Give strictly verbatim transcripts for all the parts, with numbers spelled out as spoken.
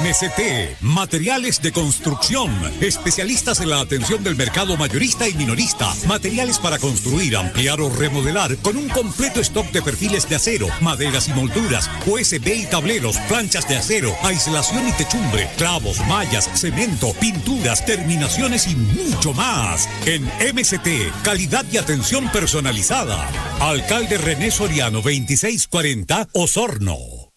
M C T, materiales de construcción, especialistas en la atención del mercado mayorista y minorista, materiales para construir, ampliar o remodelar, con un completo stock de perfiles de acero, maderas y molduras, U S B y tableros, planchas de acero, aislación y techumbre, clavos, mallas, cemento, pinturas, terminaciones y mucho más. En M C T, calidad y atención personalizada. Alcalde René Soriano, veintiséis cuarenta, Osorno.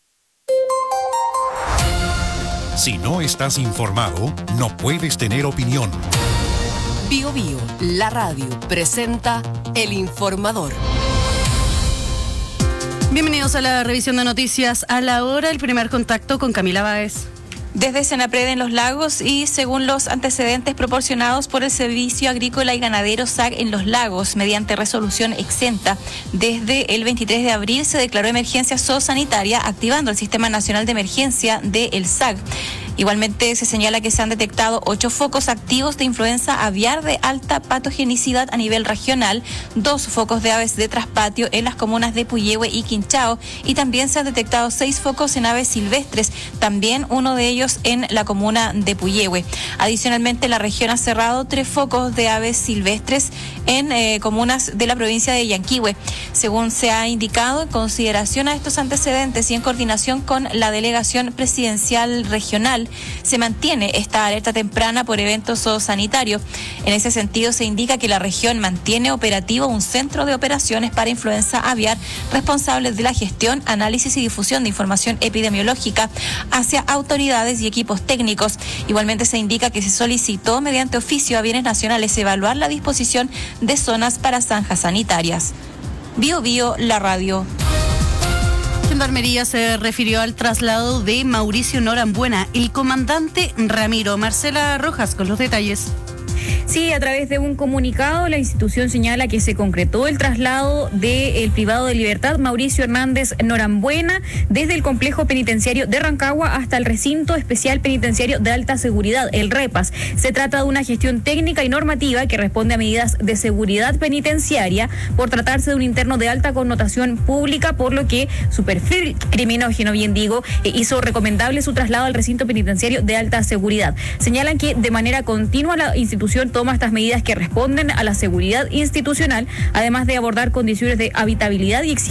Si no estás informado, no puedes tener opinión. Bio Bio, la radio, presenta El Informador. Bienvenidos a la revisión de noticias a la hora, el primer contacto con Camila Báez. Desde Senapred en Los Lagos y según los antecedentes proporcionados por el Servicio Agrícola y Ganadero S A C en Los Lagos, mediante resolución exenta, desde el veintitrés de abril se declaró emergencia zoosanitaria activando el Sistema Nacional de Emergencia del S A C. Igualmente se señala que se han detectado ocho focos activos de influenza aviar de alta patogenicidad a nivel regional, dos focos de aves de traspatio en las comunas de Puyehue y Quinchao, y también se han detectado seis focos en aves silvestres, también uno de ellos en la comuna de Puyehue. Adicionalmente, la región ha cerrado tres focos de aves silvestres en eh, comunas de la provincia de Yanquihue. Según se ha indicado, en consideración a estos antecedentes y en coordinación con la Delegación Presidencial Regional, se mantiene esta alerta temprana por eventos zoosanitarios. En ese sentido, se indica que la región mantiene operativo un centro de operaciones para influenza aviar responsable de la gestión, análisis y difusión de información epidemiológica hacia autoridades y equipos técnicos. Igualmente se indica que se solicitó mediante oficio a Bienes Nacionales evaluar la disposición de zonas para zanjas sanitarias. Bio Bio, la radio. Gendarmería se refirió al traslado de Mauricio Norambuena, el comandante Ramiro. Marcela Rojas con los detalles. Sí, a través de un comunicado, la institución señala que se concretó el traslado del privado de libertad Mauricio Hernández Norambuena desde el complejo penitenciario de Rancagua hasta el recinto especial penitenciario de alta seguridad, el REPAS. Se trata de una gestión técnica y normativa que responde a medidas de seguridad penitenciaria por tratarse de un interno de alta connotación pública, por lo que su perfil criminógeno, bien digo, hizo recomendable su traslado al recinto penitenciario de alta seguridad. Señalan que de manera continua la institución toma estas medidas que responden a la seguridad institucional, además de abordar condiciones de habitabilidad y exigencia